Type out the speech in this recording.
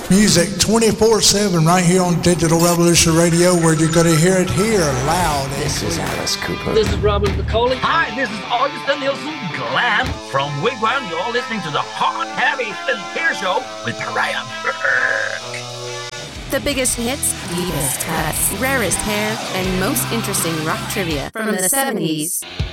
music 24/7 right here on Digital Revolution Radio, where you're going to hear it here loud. This is Alice Cooper. This is Robert McCauley. Hi, this is Augustin Nielsen Glam from Wigwam. You're listening to the Hot Heavy Spin Peer Show with Pariah Burke. The biggest hits, deepest cuts, rarest hair, and most interesting rock trivia from the 70s.